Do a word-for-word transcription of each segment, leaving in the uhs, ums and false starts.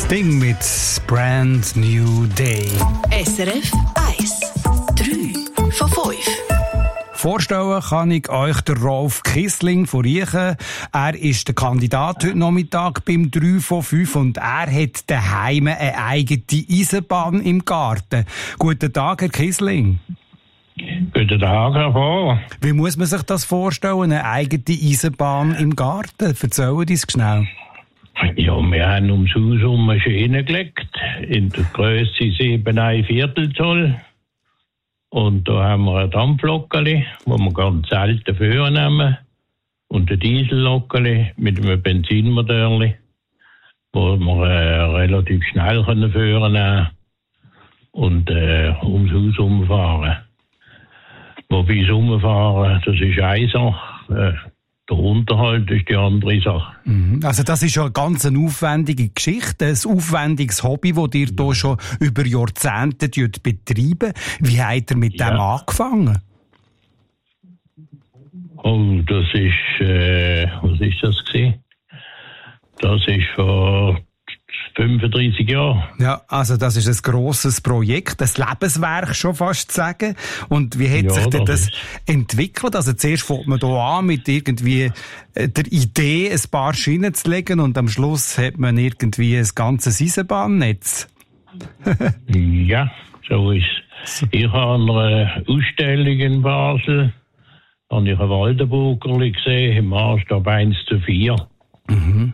Sting mit Brand New Day. S R F eins. drei von fünf. Vorstellen kann ich euch den Rolf Kissling von Riechen. Er ist der Kandidat heute Nachmittag beim drei von fünf und er hat daheim eine eigene Eisenbahn im Garten. Guten Tag, Herr Kissling. Guten Tag, Herr Vohr. Wie muss man sich das vorstellen, eine eigene Eisenbahn im Garten? Erzählen Sie es schnell. Ja, wir haben ums Haus um eine Schiene gelegt, in der Grösse sieben Komma fünf Viertel Zoll. Und da haben wir ein Dampflockeli, das wir ganz selten vornehmen. Und ein Diesellockeli mit einem Benzinmotorli, wo wir äh, relativ schnell können vornehmen und äh, ums Haus umfahren. Wobei das Umfahren, das ist eine Sache. Äh, Der Unterhalt ist die andere Sache. Also das ist ja eine ganz aufwendige Geschichte, ein aufwendiges Hobby, das ihr hier schon über Jahrzehnte betreiben. Wie habt ihr mit ja. dem angefangen? Oh, das ist, äh, was ist das gewesen? Das ist vor fünfunddreissig Jahren. Ja, also das ist ein grosses Projekt, ein Lebenswerk schon fast zu sagen. Und wie hat ja, sich denn das, das entwickelt? Also zuerst fängt man hier an mit irgendwie der Idee, ein paar Schienen zu legen und am Schluss hat man irgendwie ein ganzes Eisenbahnnetz. Ja, so ist es. Ich habe an einer Ausstellung in Basel habe ich ein Waldenburgerli gesehen, im Maßstab eins zu vier. Mhm.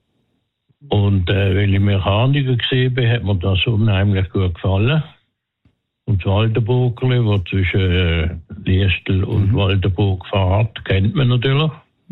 Und äh, weil ich Mechaniker gesehen bin, hat mir das unheimlich gut gefallen. Und das Waldenburgerli, das zwischen äh, Liestel und mhm. Waldenburg fährt, kennt man natürlich.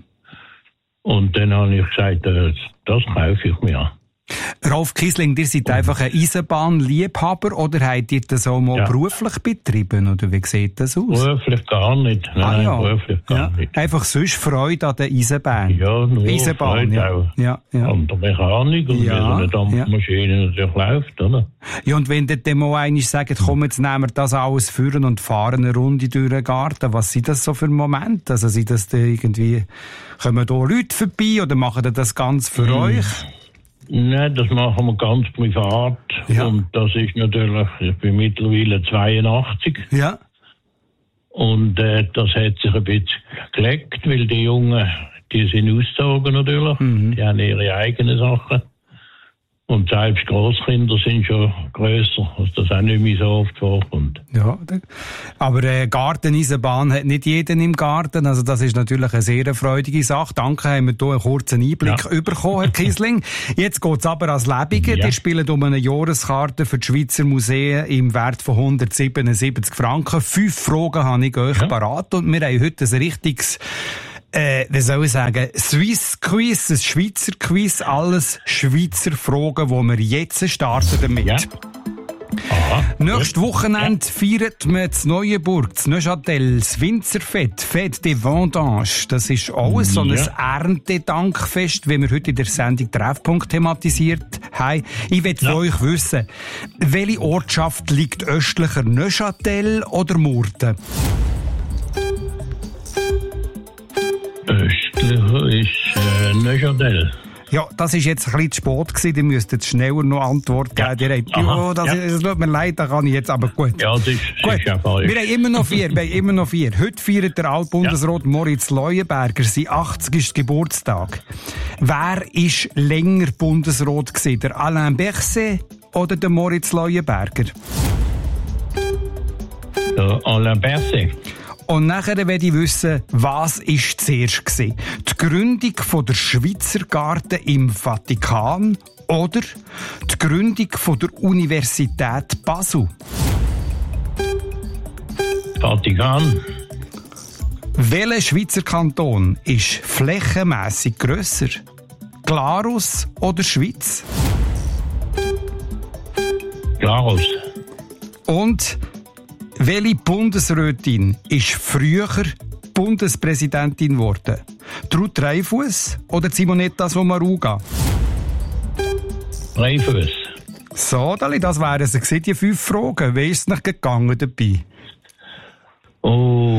Und dann habe ich gesagt, äh, das kaufe ich mir. Rolf Kissling, ihr seid einfach ein Eisenbahnliebhaber oder habt ihr das auch mal ja. beruflich betrieben? Oder wie sieht das aus? Beruflich gar nicht. Nein, ah, ja. beruflich gar ja. nicht. Einfach sonst Freude an der Eisenbahn. Ja, nur Eisenbahn, Freude ja. auch. Ja, ja. An der Mechanik und ja, wie so eine Dampfmaschine ja. natürlich läuft, oder? Ja, und wenn ihr dann mal einmal sagt, komm, jetzt nehmen wir das alles führen und fahren eine Runde durch den Garten, was sind das so für Momente? Also sind das da irgendwie, kommen da Leute vorbei oder machen ihr das ganz für hm. euch? Nein, das machen wir ganz privat. Ja. Und das ist natürlich, ich bin mittlerweile zweiundachtzig. Ja. Und äh, das hat sich ein bisschen gelegt, weil die Jungen, die sind ausgezogen natürlich. Mhm. Die haben ihre eigenen Sachen. Und selbst Grosskinder sind schon grösser, was das auch nicht mehr so oft vorkommt. Ja, aber äh, Garteneisenbahn hat nicht jeden im Garten, also das ist natürlich eine sehr freudige Sache. Danke, haben wir hier einen kurzen Einblick ja. bekommen, Herr Kissling. Jetzt geht's aber ans Lebige. Ja. Die spielen um eine Jahreskarte für die Schweizer Museen im Wert von hundertsiebenundsiebzig Franken. Fünf Fragen habe ich euch ja. parat und wir haben heute ein richtiges Äh, wie soll ich sagen, Swiss Quiz, ein Schweizer Quiz, alles Schweizer Fragen, wo wir jetzt starten damit. Ja. Aha, Nächstes Wochenende ja. feiert man in Neuenburg, in Neuchâtel, das Winzerfest, Fête des Vendanges. Das ist auch so ein ja. Erntedankfest, wie wir heute in der Sendung Treffpunkt thematisiert haben. Ich will ja. von euch wissen, welche Ortschaft liegt östlicher, Neuchâtel oder Murten? Östlicher ist äh, Neuchâtel. Ja, das war jetzt ein bisschen zu spät gewesen. Ihr müsst jetzt schneller noch Antwort geben. Ja. Ihr habt, oh, das, ja. ist, das tut mir leid, da kann ich jetzt, aber gut. Ja, das ist, gut. ist ja falsch. Wir haben immer noch vier, wir haben immer noch vier. Heute feiert der Altbundesrat ja. Moritz Leuenberger sein achtzigsten Geburtstag. Wer war länger Bundesrat gewesen? Der Alain Berset oder der Moritz Leuenberger? Der Alain Berset. Und nachher werde ich wissen, was ist zuerst gewesen? Die Gründung von der Schweizer Garten im Vatikan oder die Gründung von der Universität Basel? Vatikan. Welcher Schweizer Kanton ist flächenmässig grösser? Glarus oder Schweiz? Glarus. Und welche Bundesrätin ist früher Bundespräsidentin geworden? Ruth Dreifuss oder Simonetta Sommaruga? Dreifuss. So, Dali, das wären es. Seht ihr fünf Fragen? Wie ist es nicht gegangen dabei? Oh,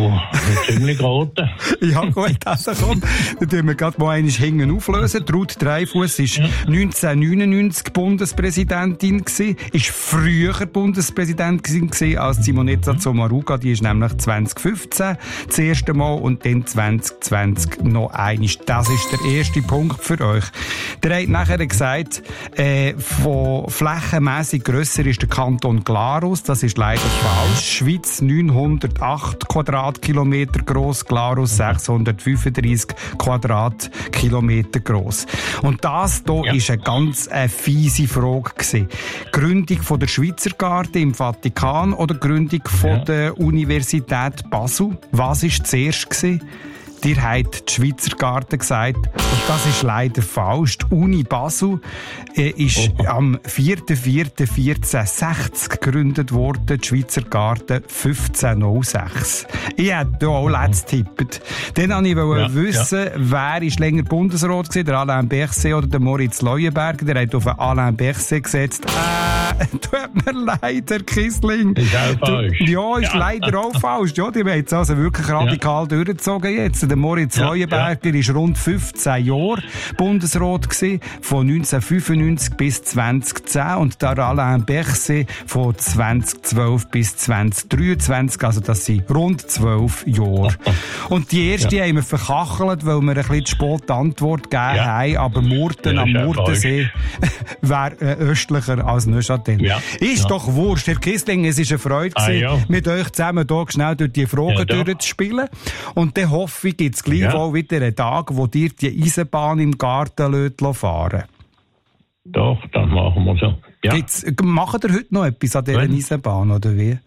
Ziemlich rote. Ja gut, also komm, dann tun wir gerade mal einmal hinten auflösen. Ruth Dreifuss war ja. neunzehnhundertneunundneunzig Bundespräsidentin gewesen, ist früher Bundespräsidentin gewesen als Simonetta mhm. Sommaruga, die ist nämlich zwanzig fünfzehn das erste Mal und dann zwanzig zwanzig noch einmal. Das ist der erste Punkt für euch. Der hat nachher gesagt, äh, von flächenmässig grösser ist der Kanton Glarus, das ist leider falsch. Schweiz neunhundertacht Quadratkilometer gross, Glarus sechshundertfünfunddreissig Quadratkilometer gross. Und das hier ja. ist eine ganz äh, fiese Frage gewesen. Gründung von der Schweizer Garde im Vatikan oder Gründung von ja. der Universität Basel? Was war zuerst gewesen? Dir hat die Schweizer Garde gesagt, und das ist leider falsch. Die Uni Basel äh, ist oh. am vierten vierten vierzehnhundertsechzig gegründet worden, die Schweizer Garde fünfzehnhundertsechs. Ich hätte hier auch letzt getippt. Dann wollte ich ja, wissen, ja. wer ist länger Bundesrat gewesen, der Alain Berset oder der Moritz Leuenberger. Der hat auf Alain Berset gesetzt. Äh, tut mir leid, Herr Kissling. Ist auch falsch. Ja, ist ja. leider auch falsch. Ja, die haben es also wirklich radikal ja. durchgezogen jetzt. Der Moritz ja, Leuenberger ja. ist rund fünfzehn Jahre Bundesrat gewesen, von neunzehnhundertfünfundneunzig bis zweitausendzehn und der Alain Berset von zweitausendzwölf bis zweitausenddreiundzwanzig, also das sind rund zwölf Jahre. Und die erste ja. haben wir verkachelt, weil wir ein bisschen zu spät Antwort gegeben ja. haben, aber Murten ja, am Murtensee wäre äh, östlicher als Neuchâtel. Ja. Ist ja. doch wurscht, Herr Kissling, es war eine Freude ah, gewesen, ja. mit euch zusammen hier schnell durch die Fragen ja, durchzuspielen. Und dann hoffe ich, gibt es gleich ja. wieder einen Tag, wo dir die Eisenbahn im Garten fahren lässt. Doch, das machen wir so. Ja. Gibt's, macht ihr heute noch etwas an dieser Wenn? Eisenbahn, oder wie?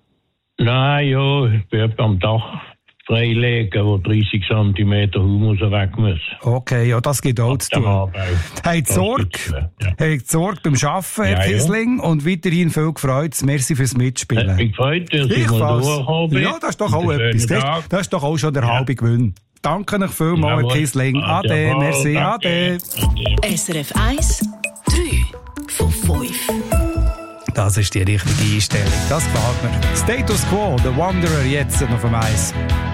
Nein, ja, ich bin am Dach freilegen, wo dreißig Zentimeter Humus weg muss. Okay, ja, das geht auch zu tun. Habt Sorge, ja. habt Sorge beim Arbeiten, Herr ja, Kissling, ja. und weiterhin viel gefreut. Merci fürs Mitspielen. Hat mich gefreut, dass ich mal durchhabe. Ja, das ist doch auch etwas. Das, das ist doch auch schon der ja. halbe Gewinn. Danke euch vielmals, Herr Kissling. Ade, Ade merci, ade. S R F eins, drei von fünf. Das ist die richtige Einstellung. Das gefällt mir. Status Quo, der Wanderer jetzt noch vom Eis.